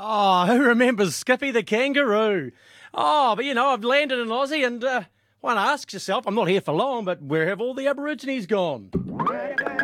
Oh, who remembers Skippy the kangaroo? Oh, but I've landed in Aussie and one asks yourself, I'm not here for long, but where have all the Aborigines gone?